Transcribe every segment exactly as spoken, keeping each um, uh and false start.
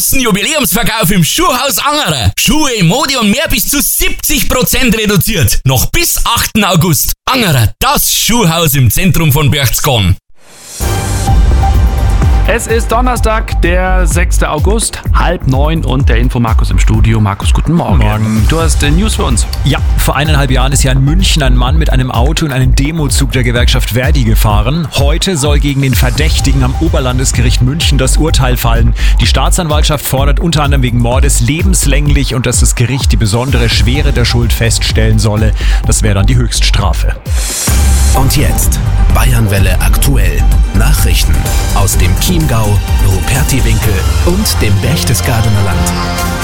großen Jubiläumsverkauf im Schuhhaus Angerer. Schuhe, Mode und mehr bis zu siebzig Prozent reduziert. Noch bis achten August. Angerer, das Schuhhaus im Zentrum von Berchtesgaden. Es ist Donnerstag, der sechster August, halb neun und der Info-Markus im Studio. Markus, guten Morgen. Morgen. Du hast äh, News für uns. Ja, vor eineinhalb Jahren ist ja in München ein Mann mit einem Auto in einen Demozug der Gewerkschaft Verdi gefahren. Heute soll gegen den Verdächtigen am Oberlandesgericht München das Urteil fallen. Die Staatsanwaltschaft fordert unter anderem wegen Mordes lebenslänglich und dass das Gericht die besondere Schwere der Schuld feststellen solle. Das wäre dann die Höchststrafe. Und jetzt Bayernwelle aktuell. Nachrichten aus dem Chiemgau, Rupertiwinkel und dem Berchtesgadener Land.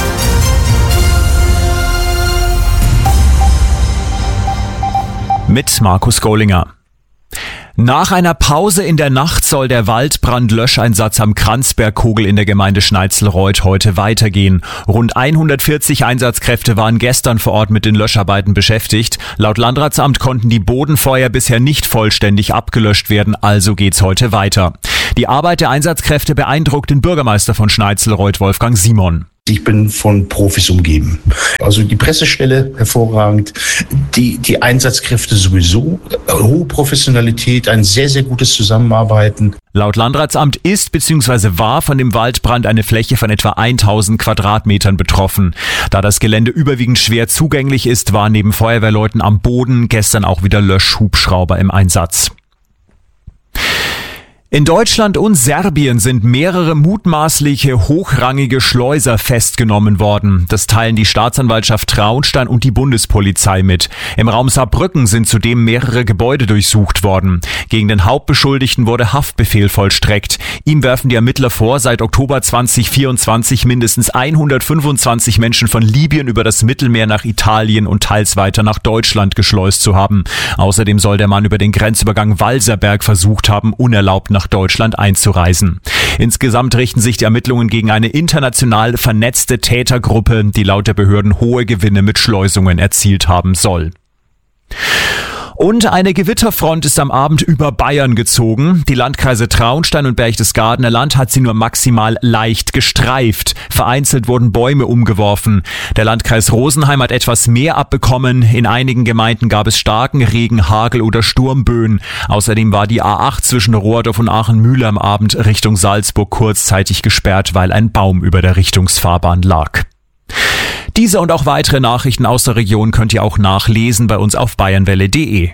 Mit Markus Gollinger. Nach einer Pause in der Nacht soll der Waldbrandlöscheinsatz am Kranzbergkogel in der Gemeinde Schneizelreuth heute weitergehen. Rund hundertvierzig Einsatzkräfte waren gestern vor Ort mit den Löscharbeiten beschäftigt. Laut Landratsamt konnten die Bodenfeuer bisher nicht vollständig abgelöscht werden, also geht's heute weiter. Die Arbeit der Einsatzkräfte beeindruckt den Bürgermeister von Schneizelreuth, Wolfgang Simon. Ich bin von Profis umgeben. Also die Pressestelle hervorragend, die, die Einsatzkräfte sowieso, hohe Professionalität, ein sehr, sehr gutes Zusammenarbeiten. Laut Landratsamt ist bzw. war von dem Waldbrand eine Fläche von etwa tausend Quadratmetern betroffen. Da das Gelände überwiegend schwer zugänglich ist, waren neben Feuerwehrleuten am Boden gestern auch wieder Löschhubschrauber im Einsatz. In Deutschland und Serbien sind mehrere mutmaßliche hochrangige Schleuser festgenommen worden. Das teilen die Staatsanwaltschaft Traunstein und die Bundespolizei mit. Im Raum Saarbrücken sind zudem mehrere Gebäude durchsucht worden. Gegen den Hauptbeschuldigten wurde Haftbefehl vollstreckt. Ihm werfen die Ermittler vor, seit Oktober zweitausendvierundzwanzig mindestens hundertfünfundzwanzig Menschen von Libyen über das Mittelmeer nach Italien und teils weiter nach Deutschland geschleust zu haben. Außerdem soll der Mann über den Grenzübergang Walserberg versucht haben, unerlaubt nach Deutschland einzureisen. Insgesamt richten sich die Ermittlungen gegen eine international vernetzte Tätergruppe, die laut der Behörden hohe Gewinne mit Schleusungen erzielt haben soll. Und eine Gewitterfront ist am Abend über Bayern gezogen. Die Landkreise Traunstein und Berchtesgadener Land hat sie nur maximal leicht gestreift. Vereinzelt wurden Bäume umgeworfen. Der Landkreis Rosenheim hat etwas mehr abbekommen. In einigen Gemeinden gab es starken Regen, Hagel oder Sturmböen. Außerdem war die A acht zwischen Rohrdorf und Aachen-Mühle am Abend Richtung Salzburg kurzzeitig gesperrt, weil ein Baum über der Richtungsfahrbahn lag. Diese und auch weitere Nachrichten aus der Region könnt ihr auch nachlesen bei uns auf bayernwelle punkt de.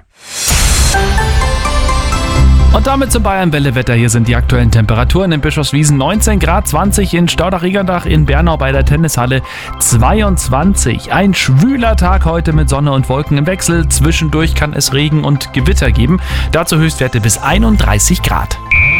Und damit zum Bayernwelle-Wetter. Hier sind die aktuellen Temperaturen in Bischofswiesen neunzehn Grad, zwanzig in Staudach-Riegerdach, in Bernau bei der Tennishalle zweiundzwanzig. Ein schwüler Tag heute mit Sonne und Wolken im Wechsel. Zwischendurch kann es Regen und Gewitter geben. Dazu Höchstwerte bis einunddreißig Grad.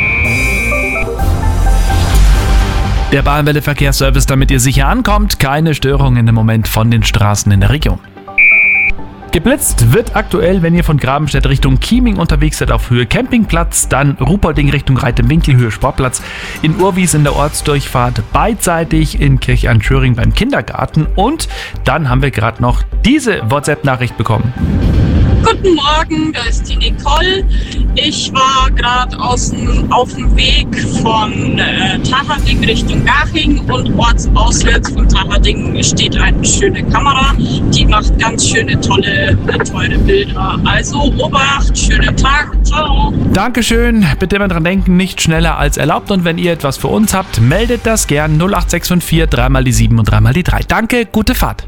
Der Bayernwelle-Verkehrsservice, damit ihr sicher ankommt. Keine Störungen im Moment von den Straßen in der Region. Geblitzt wird aktuell, wenn ihr von Grabenstedt Richtung Chieming unterwegs seid, auf Höhe Campingplatz, dann Ruhpolding Richtung Reit-im-Winkel, Höhe Sportplatz, in Urwies in der Ortsdurchfahrt, beidseitig in Kirch an Schöring beim Kindergarten und dann haben wir gerade noch diese WhatsApp-Nachricht bekommen. Guten Morgen, da ist die Nicole. Ich war gerade auf dem Weg von äh, Tacharding Richtung Garching und ortsauswärts von Tacharding steht eine schöne Kamera. Die macht ganz schöne, tolle, teure Bilder. Also Obacht, schönen Tag, ciao. Dankeschön, bitte immer dran denken, nicht schneller als erlaubt und wenn ihr etwas für uns habt, meldet das gern null acht sechs fünf vier, drei mal die sieben und drei mal die drei. Danke, gute Fahrt.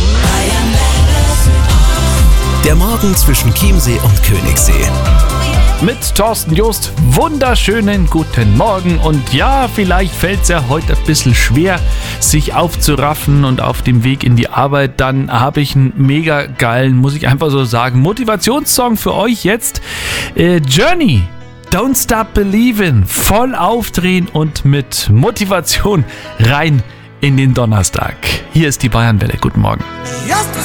Der Morgen zwischen Chiemsee und Königssee. Mit Thorsten Joost, wunderschönen guten Morgen und ja, vielleicht fällt es ja heute ein bisschen schwer, sich aufzuraffen und auf dem Weg in die Arbeit, dann habe ich einen mega geilen, muss ich einfach so sagen, Motivationssong für euch jetzt. Äh, Journey, Don't Stop Believin', voll aufdrehen und mit Motivation rein in den Donnerstag. Hier ist die Bayernwelle, guten Morgen.